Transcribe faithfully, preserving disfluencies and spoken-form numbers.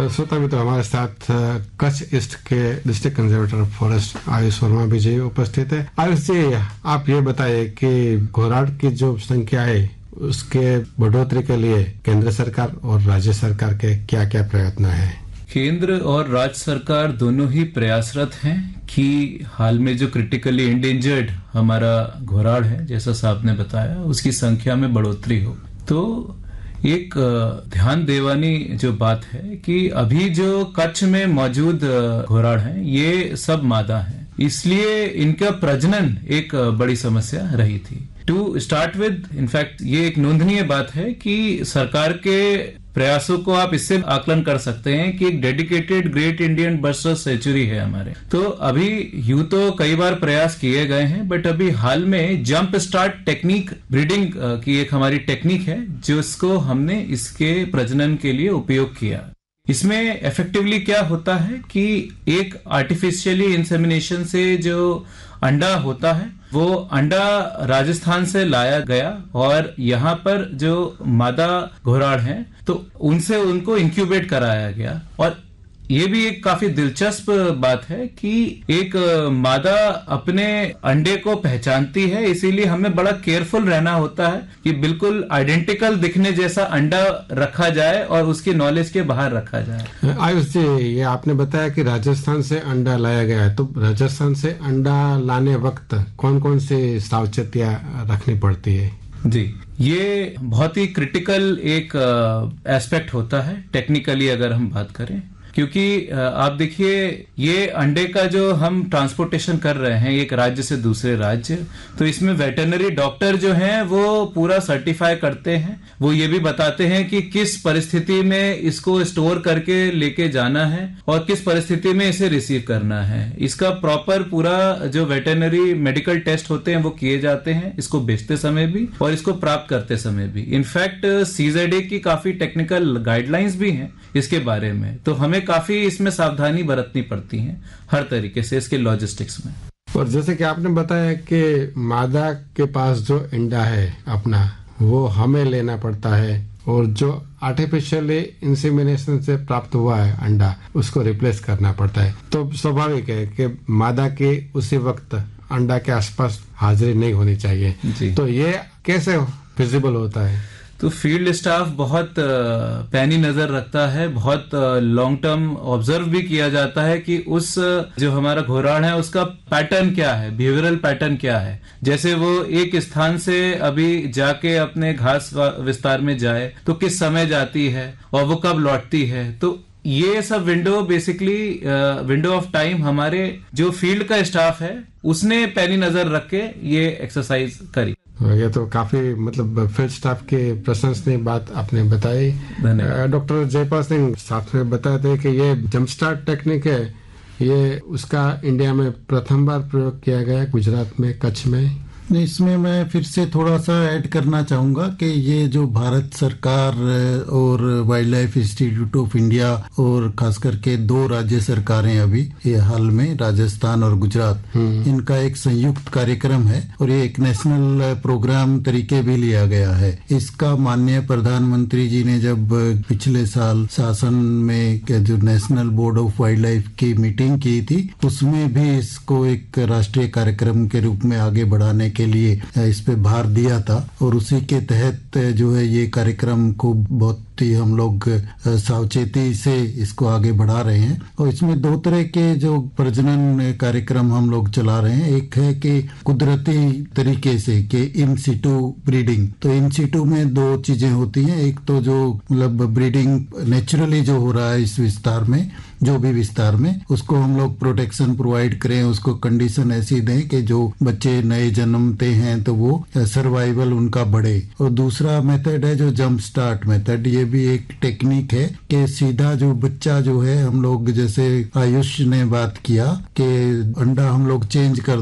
श्रोता मित्र, हमारे साथ कच्छ ईस्ट के district conservator of forest Ayush Verma भी जी उपस्थित है। आयुष जी, आप ये बताइए कि घोराड की जो संख्या है उसके बढ़ोतरी के लिए केंद्र सरकार और राज्य सरकार के क्या क्या प्रयत्न है? केंद्र और राज्य सरकार दोनों ही प्रयासरत हैं कि हाल में जो क्रिटिकली इंडेंजर्ड हमारा घोराड है, जैसा साहब ने बताया, उसकी संख्या में बढ़ोतरी हो। तो एक ध्यान देवानी जो बात है कि अभी जो कच्छ में मौजूद घोराड हैं ये सब मादा हैं, इसलिए इनका प्रजनन एक बड़ी समस्या रही थी। टू स्टार्ट विद, इनफैक्ट ये एक नोंदनीय बात है कि सरकार के प्रयासों को आप इससे आकलन कर सकते हैं कि एक dedicated great Indian bustard century है हमारे। तो अभी यूं तो कई बार प्रयास किए गए हैं, बट अभी हाल में जंप स्टार्ट टेक्निक ब्रीडिंग की एक हमारी टेक्निक है जिसको हमने इसके प्रजनन के लिए उपयोग किया। इसमें इफेक्टिवली क्या होता है कि एक आर्टिफिशियली इंसेमिनेशन से जो अंडा होता है वो अंडा राजस्थान से लाया गया और यहाँ पर जो मादा घोराड हैं तो उनसे उनको इंक्यूबेट कराया गया। और ये भी एक काफी दिलचस्प बात है कि एक मादा अपने अंडे को पहचानती है, इसीलिए हमें बड़ा केयरफुल रहना होता है कि बिल्कुल आइडेंटिकल दिखने जैसा अंडा रखा जाए और उसकी नॉलेज के बाहर रखा जाए। आयुष जी, ये आपने बताया कि राजस्थान से अंडा लाया गया है, तो राजस्थान से अंडा लाने वक्त कौन कौन सी सावचेतियां रखनी पड़ती है? जी, ये बहुत ही क्रिटिकल एक एस्पेक्ट होता है टेक्निकली अगर हम बात करें, क्योंकि आप देखिए ये अंडे का जो हम ट्रांसपोर्टेशन कर रहे हैं एक राज्य से दूसरे राज्य, तो इसमें वेटरनरी डॉक्टर जो हैं वो पूरा सर्टिफाई करते हैं। वो ये भी बताते हैं कि किस परिस्थिति में इसको स्टोर करके लेके जाना है और किस परिस्थिति में इसे रिसीव करना है। इसका प्रॉपर पूरा जो वेटरनरी मेडिकल टेस्ट होते हैं वो किए जाते हैं, इसको बेचते समय भी और इसको प्राप्त करते समय भी। इनफैक्ट सीजेडए की काफी टेक्निकल गाइडलाइंस भी हैं इसके बारे में, तो हमें काफी इसमें सावधानी बरतनी पड़ती है हर तरीके से इसके लॉजिस्टिक्स में। और जैसे कि आपने बताया कि मादा के पास जो अंडा है अपना वो हमें लेना पड़ता है और जो आर्टिफिशियली इंसेमिनेशन से प्राप्त हुआ है अंडा उसको रिप्लेस करना पड़ता है। तो स्वाभाविक है कि मादा के उसी वक्त अंडा के आसपास हाजिरी नहीं होनी चाहिए। तो ये कैसे फिजिबल होता है? तो फील्ड स्टाफ बहुत पैनी नजर रखता है, बहुत लॉन्ग टर्म ऑब्जर्व भी किया जाता है कि उस जो हमारा घोराड है उसका पैटर्न क्या है, बिहेवियरल पैटर्न क्या है। जैसे वो एक स्थान से अभी जाके अपने घास विस्तार में जाए तो किस समय जाती है और वो कब लौटती है। तो ये सब window basically window of time हमारे जो फील्ड का स्टाफ है उसने पैनी नजर रख के ये एक्सरसाइज करी। ये तो काफी मतलब फील्ड स्टाफ के प्रशंसनीय बात आपने बताई। डॉक्टर जयपाल सिंह साथ में बताए थे कि ये जंप स्टार्ट टेक्निक है, ये उसका इंडिया में प्रथम बार प्रयोग किया गया गुजरात में, कच्छ में। इसमें मैं फिर से थोड़ा सा ऐड करना चाहूँगा कि ये जो भारत सरकार और wild life institute of India और खास करके दो राज्य सरकारें अभी ये हाल में राजस्थान और गुजरात, इनका एक संयुक्त कार्यक्रम है और ये एक नेशनल प्रोग्राम तरीके भी लिया गया है। इसका माननीय प्रधानमंत्री जी ने जब पिछले साल शासन में जो national board of wild life की मीटिंग की थी उसमें भी इसको एक राष्ट्रीय कार्यक्रम के रूप में आगे बढ़ाने के लिए इस पे भार दिया था और उसी के तहत जो है ये कार्यक्रम को बहुत ही हम लोग सावचेती से इसको आगे बढ़ा रहे हैं। और इसमें दो तरह के जो प्रजनन कार्यक्रम हम लोग चला रहे हैं। एक है कि कुदरती तरीके से कि इन सिटू ब्रीडिंग। तो इन सिटू में दो चीजें होती हैं, एक तो जो मतलब ब्रीडिंग नेचुरली जो हो रहा है इस विस्तार में, जो भी विस्तार में, उसको हम लोग प्रोटेक्शन प्रोवाइड करें, उसको कंडीशन ऐसी दें कि जो बच्चे नए जन्मते हैं तो वो सर्वाइवल उनका बढ़े। और दूसरा मेथड है जो जंप स्टार्ट मेथड। ये भी एक टेक्निक है कि सीधा जो बच्चा जो है हम लोग, जैसे आयुष ने बात किया कि अंडा हम लोग चेंज कर